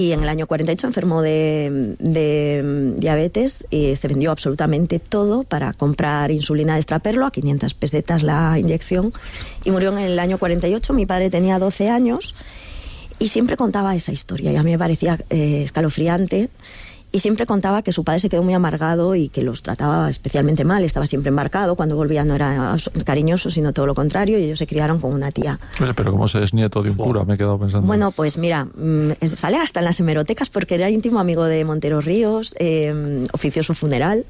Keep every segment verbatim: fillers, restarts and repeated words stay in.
Y en el año cuarenta y ocho enfermó de, de diabetes y se vendió absolutamente todo para comprar insulina de extraperlo a quinientas pesetas la inyección, y murió en el año cuarenta y ocho. Mi padre tenía doce años y siempre contaba esa historia y a mí me parecía eh, escalofriante. Y siempre contaba que su padre se quedó muy amargado y que los trataba especialmente mal, estaba siempre embarcado, cuando volvía no era cariñoso, sino todo lo contrario, y ellos se criaron con una tía. Pero ¿cómo se es nieto de un cura? Me he quedado pensando. Bueno, pues mira, sale hasta en las hemerotecas porque era íntimo amigo de Montero Ríos, eh, ofició su funeral,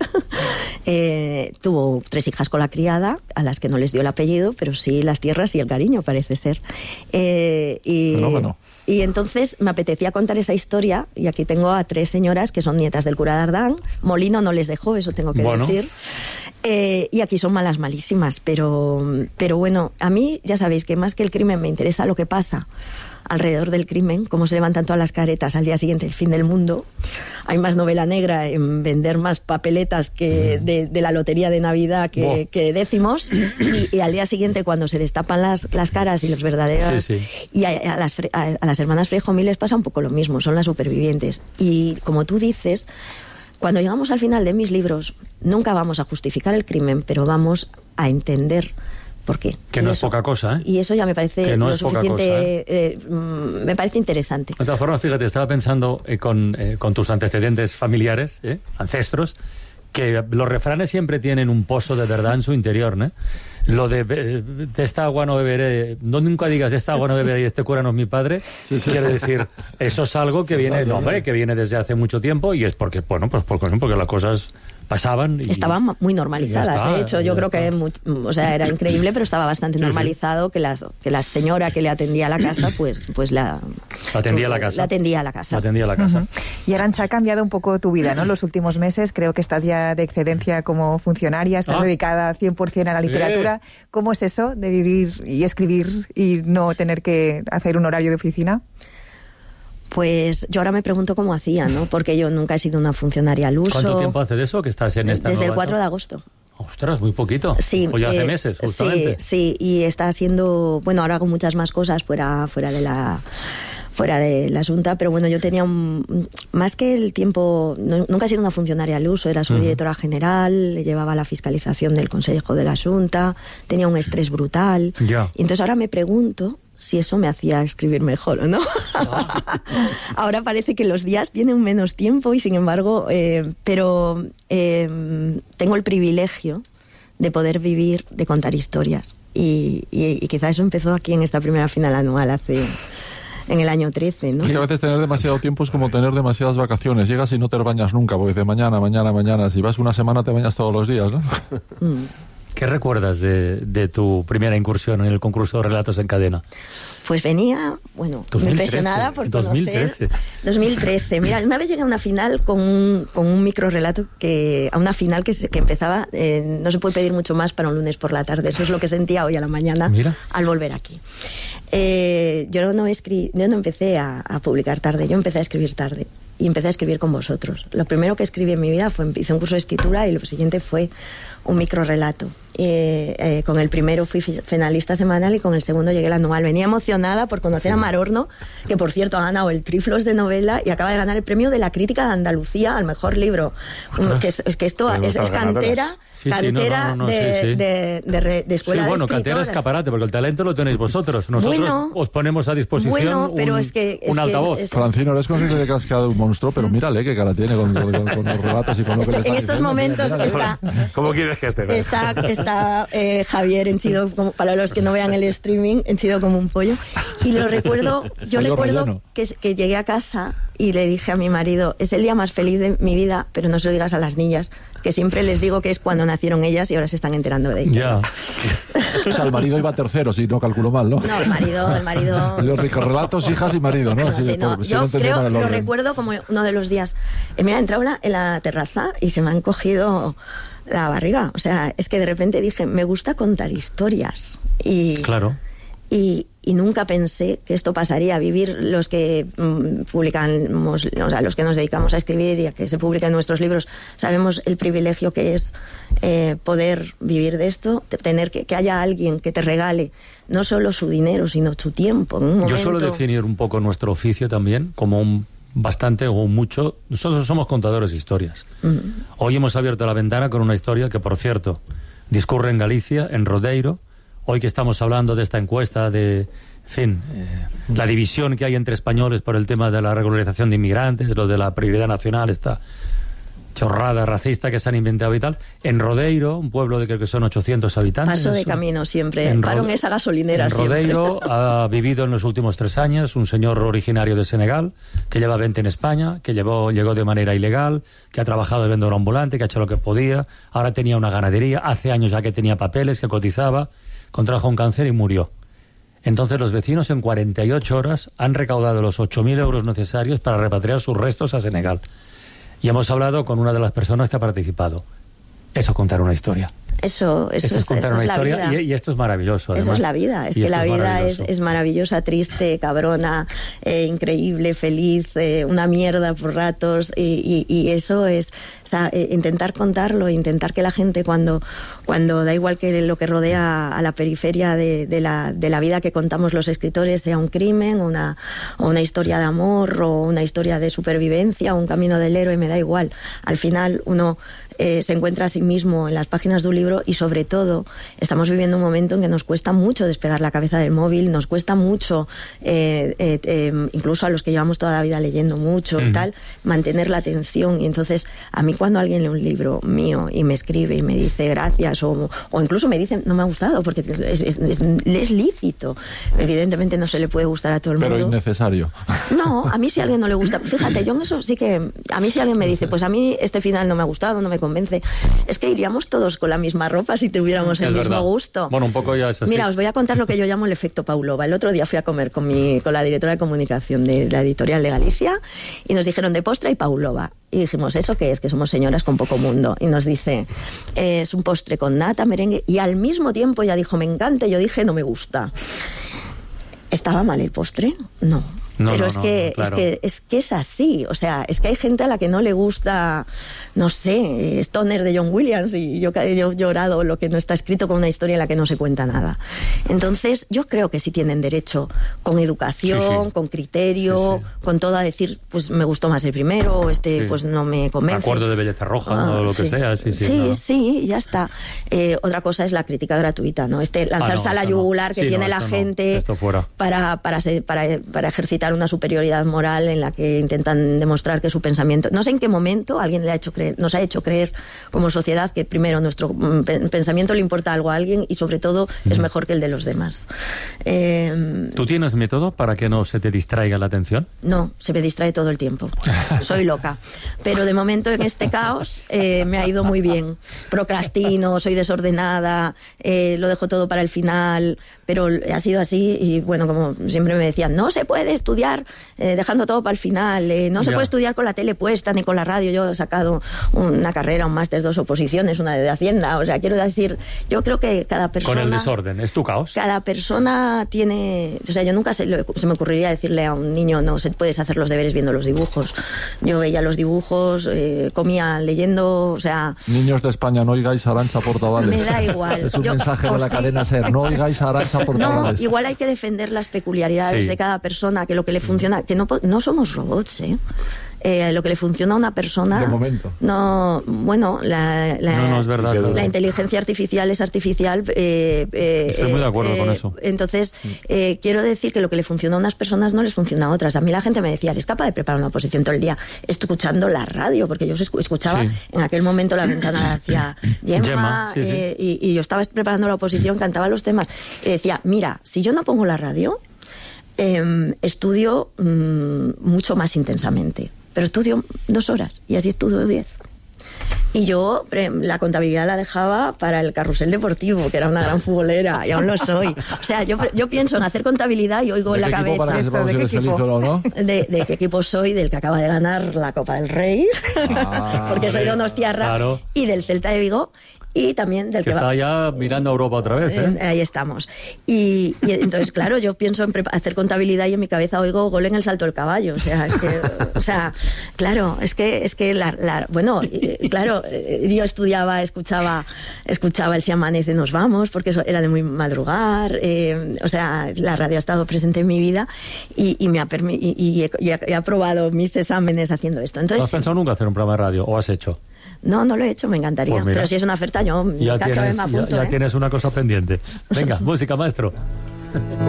eh, tuvo tres hijas con la criada, a las que no les dio el apellido, pero sí las tierras y el cariño, parece ser. Eh, y, Fenómeno. Y entonces me apetecía contar esa historia, y aquí tengo a tres señoras que son nietas del cura de Ardán. Molino no les dejó, eso tengo que bueno. decir. Eh, y aquí son malas malísimas, pero, pero bueno, a mí ya sabéis que más que el crimen me interesa lo que pasa alrededor del crimen, cómo se levantan todas las caretas al día siguiente, el fin del mundo. Hay más novela negra en vender más papeletas que de, de la lotería de Navidad que, que décimos, y, y al día siguiente cuando se destapan las, las caras y los verdaderos, sí, sí. y a, a, las, a, a las hermanas Freijomil les pasa un poco lo mismo, son las supervivientes. Y como tú dices, cuando llegamos al final de mis libros, nunca vamos a justificar el crimen, pero vamos a entender por qué. Que y no eso, es poca cosa, ¿eh? Y eso ya me parece que no lo es poca suficiente, cosa, ¿eh? Eh, mm, me parece interesante. De todas formas, fíjate, estaba pensando eh, con, eh, con tus antecedentes familiares, ¿eh? ancestros, que los refranes siempre tienen un pozo de verdad en su interior, ¿no? Lo de, de esta agua no beberé, no nunca digas de esta agua no beberé y este cura no es mi padre, sí, sí. Quiere decir, eso es algo que viene, no, hombre, que viene desde hace mucho tiempo, y es porque, bueno, pues porque, porque las cosas pasaban y estaban muy normalizadas, está, de hecho yo creo está. que muy, o sea, era increíble, pero estaba bastante sí, normalizado sí. que la que la señora que le atendía a la casa pues pues la, la atendía a la casa la atendía a la casa la atendía a la casa. Uh-huh. Y Arantxa, ha cambiado un poco tu vida, ¿no? Los últimos meses creo que estás ya de excedencia como funcionaria, estás ah. dedicada cien por ciento a la literatura. Eh. ¿Cómo es eso de vivir y escribir y no tener que hacer un horario de oficina? Pues yo ahora me pregunto cómo hacía, ¿no? Porque yo nunca he sido una funcionaria al uso. ¿Cuánto tiempo hace de eso que estás en esta Desde nueva el cuatro etapa? de agosto. Ostras, muy poquito. Sí. O ya hace eh, meses, justamente. Sí, sí, y está haciendo... Bueno, ahora hago muchas más cosas fuera, fuera de la... fuera de la Junta, pero bueno, yo tenía un... Más que el tiempo... No, nunca he sido una funcionaria al uso, era subdirectora uh-huh. general, llevaba la fiscalización del Consejo de la Junta, tenía un estrés brutal. Ya. Y entonces ahora me pregunto si eso me hacía escribir mejor o no. Ahora parece que los días tienen menos tiempo y sin embargo, eh, pero eh, tengo el privilegio de poder vivir, de contar historias. Y, y, y quizá eso empezó aquí en esta primera final anual hace... en el año trece, ¿no? Es que a veces tener demasiado tiempo es como tener demasiadas vacaciones. Llegas y no te bañas nunca, porque dices mañana, mañana, mañana. Si vas una semana te bañas todos los días, ¿no? Mm. ¿Qué recuerdas de, de tu primera incursión en el concurso de Relatos en Cadena? Pues venía, bueno, dos mil trece, impresionada por conocer... dos mil trece. dos mil trece. Mira, una vez llegué a una final con un, con un micro relato, que, a una final que, que empezaba, eh, no se puede pedir mucho más para un lunes por la tarde. Eso es lo que sentía hoy a la mañana. Mira. Al volver aquí. Eh, yo, no escri- yo no empecé a, a publicar tarde, yo empecé a escribir tarde. Y empecé a escribir con vosotros. Lo primero que escribí en mi vida fue, hice un curso de escritura y lo siguiente fue un microrelato. Eh, eh, con el primero fui finalista semanal y con el segundo llegué al anual. Venía emocionada por conocer sí. a Mar Horno, que por cierto ha ganado el Triflos de novela y acaba de ganar el premio de la crítica de Andalucía al mejor libro. Um, que, es, es que esto es, es cantera, sí, sí, cantera no, no, no, de, sí, sí. de, de, de, de escuela sí, bueno, de cantera escaparate, porque el talento lo tenéis vosotros. Nosotros bueno, os ponemos a disposición bueno, pero un, es que, es un altavoz. Que, es... Francino, eres consciente de que has quedado un monstruo, pero mírale qué cara tiene con, con, con los relatos y con lo que este, le en estás estos diciendo. momentos Mira, mira, está... ¿Cómo quieres que esté? Está, está eh, Javier henchido, como, para los que no vean el streaming, henchido como un pollo. Y lo recuerdo, yo pollo recuerdo que, que llegué a casa y le dije a mi marido, es el día más feliz de mi vida, pero no se lo digas a las niñas, que siempre les digo que es cuando nacieron ellas y ahora se están enterando de ellas. Ya. O sea, el marido iba tercero, si no calculo mal, ¿no? No, el marido, el marido... Los ricos relatos, hijas y marido, ¿no? No, Así sí, de, no. pues, Yo si no creo, el lo recuerdo como uno de los días. Eh, mira, he entrado en la terraza y se me han cogido la barriga. O sea, es que de repente dije, me gusta contar historias. Y, claro. Y, y nunca pensé que esto pasaría. Vivir los que mmm, publicamos, o sea, los que nos dedicamos a escribir y a que se publiquen nuestros libros, sabemos el privilegio que es eh, poder vivir de esto, tener que, que haya alguien que te regale no solo su dinero, sino su tiempo. En un momento... Yo suelo definir un poco nuestro oficio también como un bastante o mucho. Nosotros somos contadores de historias. Uh-huh. Hoy hemos abierto la ventana con una historia que, por cierto, discurre en Galicia, en Rodeiro. Hoy que estamos hablando de esta encuesta de, en fin, eh, la división que hay entre españoles por el tema de la regularización de inmigrantes, lo de la prioridad nacional, esta chorrada racista que se han inventado y tal. En Rodeiro, un pueblo de creo que son ochocientos habitantes. Paso de camino siempre, en paro en esa gasolinera en Rodeiro siempre. Ha vivido en los últimos tres años un señor originario de Senegal, que lleva veinte en España, que llevó, llegó de manera ilegal, que ha trabajado de vendedor ambulante, que ha hecho lo que podía, ahora tenía una ganadería, hace años ya que tenía papeles, que cotizaba, contrajo un cáncer y murió. Entonces los vecinos en cuarenta y ocho horas han recaudado los ocho mil euros necesarios para repatriar sus restos a Senegal. Y hemos hablado con una de las personas que ha participado. Eso es contar una historia. Eso, eso, eso es contar eso una es historia la vida. Y, y esto es maravilloso. Además. Eso es la vida. Es y que la es vida es, es maravillosa, triste, cabrona, eh, increíble, feliz, eh, una mierda por ratos. Y, y, y eso es, o sea, eh, intentar contarlo, intentar que la gente cuando, cuando da igual que lo que rodea a la periferia de, de, la, de la vida que contamos los escritores, sea un crimen, una, o una historia de amor, o una historia de supervivencia, o un camino del héroe, me da igual. Al final uno eh, se encuentra a sí mismo en las páginas de un libro y sobre todo estamos viviendo un momento en que nos cuesta mucho despegar la cabeza del móvil, nos cuesta mucho, eh, eh, eh, incluso a los que llevamos toda la vida leyendo mucho y uh-huh. tal, mantener la atención. Y entonces a mí cuando alguien lee un libro mío y me escribe y me dice gracias o, o incluso me dicen no me ha gustado porque es, es, es, es lícito, evidentemente no se le puede gustar a todo el pero mundo. Pero innecesario. No, a mí si a alguien no le gusta, fíjate, yo en eso sí que, a mí si alguien me dice pues a mí este final no me ha gustado, no me convence, es que iríamos todos con la misma ropa si tuviéramos el es mismo verdad. gusto. Bueno, un poco ya es así. Mira, os voy a contar lo que yo llamo el efecto Pavlova. El otro día fui a comer con, mi, con la directora de comunicación de la editorial de Galicia y nos dijeron de postre y Pavlova. Y dijimos, ¿eso qué es? Que somos señoras con poco mundo. Y nos dice, eh, es un postre con nata, merengue, y al mismo tiempo ella dijo, me encanta, y yo dije, no me gusta. ¿Estaba mal el postre? No. No, pero no, es, no, que, claro. es que es que es así, o sea, es que hay gente a la que no le gusta, no sé, Stoner de John Williams, y yo, yo he llorado lo que no está escrito con una historia en la que no se cuenta nada. Entonces, yo creo que sí tienen derecho, con educación, sí, sí. con criterio, sí, sí. con todo, a decir, pues me gustó más el primero, o este sí. pues no me convence. Acuerdo de belleza roja, ah, o lo sí. que sea, sí, sí. Sí, no. sí, ya está. Eh, otra cosa es la crítica gratuita, ¿no? Este lanzarse ah, no, a la yugular no. que sí, tiene no, la gente no. Esto fuera. Para, para, para, para ejercitar una superioridad moral en la que intentan demostrar que su pensamiento, no sé en qué momento alguien le ha hecho creer, nos ha hecho creer como sociedad que primero nuestro pensamiento le importa algo a alguien y sobre todo mm. es mejor que el de los demás. Eh, ¿Tú tienes método para que no se te distraiga la atención? No, se me distrae todo el tiempo. Soy loca. Pero de momento en este caos eh, me ha ido muy bien. Procrastino, soy desordenada, eh, lo dejo todo para el final, pero ha sido así y bueno, como siempre me decían, no se puede estudiar eh, dejando todo para el final, eh, no se ya. puede estudiar con la tele puesta ni con la radio. Yo he sacado una carrera, un máster, dos oposiciones, una de Hacienda, o sea, quiero decir, yo creo que cada persona... Con el desorden, es tu caos. Cada persona tiene... O sea, yo nunca se, se me ocurriría decirle a un niño, no, se puedes hacer los deberes viendo los dibujos. Yo veía los dibujos, eh, comía leyendo, o sea... Niños de España, no oigáis a Arantxa Portavales. Me da igual. Es un yo, mensaje de la sí. cadena SER, no oigáis a Arantxa Portavales. No, igual hay que defender las peculiaridades sí. de cada persona, que lo que le funciona, que no, no somos robots, ¿eh? Eh, lo que le funciona a una persona... De momento. No, bueno, la, la, no, no, es verdad, la es verdad. inteligencia artificial es artificial. Eh, eh, Estoy muy de acuerdo eh, con eso. Entonces, eh, quiero decir que lo que le funciona a unas personas no les funciona a otras. A mí la gente me decía, ¿eres capaz de preparar una oposición todo el día escuchando la radio? Porque yo escuchaba sí. en aquel momento la ventana hacia Gemma, Gemma sí, eh, sí. Y, y yo estaba preparando la oposición, cantaba los temas. Y decía, mira, si yo no pongo la radio, eh, estudio mmm, mucho más intensamente. Pero estudio dos horas y así estudio diez. Y yo la contabilidad la dejaba para el carrusel deportivo, que era una gran futbolera, y aún lo soy. O sea, yo, yo pienso en hacer contabilidad y oigo en la cabeza... Para que eso, ¿De qué equipo? O no? De, de qué equipo soy, del que acaba de ganar la Copa del Rey, ah, porque soy donostiarra, claro. y del Celta de Vigo. y también del que, que está va... ya mirando a Europa otra vez, ¿eh? Ahí estamos. Y, y entonces, claro, yo pienso en hacer contabilidad y en mi cabeza oigo gol en el salto del caballo. O sea, es que, o sea claro, es que, es que la, la, bueno, claro, yo estudiaba, escuchaba, escuchaba el Si amanece nos vamos, porque eso era de muy madrugar. Eh, o sea, la radio ha estado presente en mi vida y, y me ha permi- y, y, he, y he aprobado mis exámenes haciendo esto. Entonces, ¿no has pensado nunca hacer un programa de radio o has hecho? No, no lo he hecho, me encantaría. Pues pero si es una oferta, yo ya cacho tienes, me apunto. ya, ya ¿eh? tienes una cosa pendiente. Venga, música, maestro.